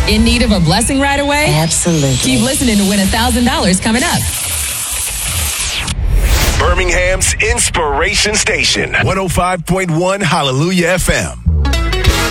In need of a blessing right away? Absolutely. Keep listening to win $1,000 coming up. Birmingham's Inspiration Station, 105.1 Hallelujah FM.